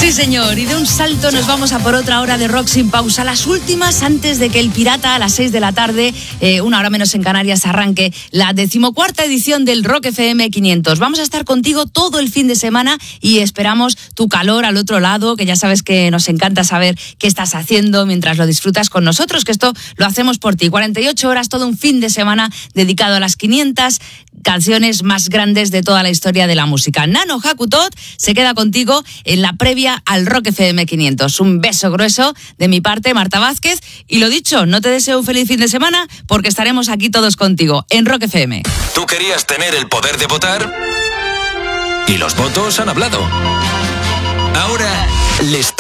Sí, señor, y de un salto nos vamos a por otra hora de rock sin pausa, las últimas antes de que el Pirata a las 6 de la tarde, una hora menos en Canarias, arranque la 14ª edición del Rock FM 500. Vamos a estar contigo todo el fin de semana y esperamos tu calor al otro lado, que ya sabes que nos encanta saber qué estás haciendo mientras lo disfrutas con nosotros, que esto lo hacemos por ti. 48 horas, todo un fin de semana dedicado a las 500 canciones más grandes de toda la historia de la música. Nano Hakutot se queda contigo en la previa al Rock FM 500. Un beso grueso de mi parte, Marta Vázquez, y lo dicho, no te deseo un feliz fin de semana porque estaremos aquí todos contigo en Rock FM. ¿Tú querías tener el poder de votar? Y los votos han hablado. Ahora les toca.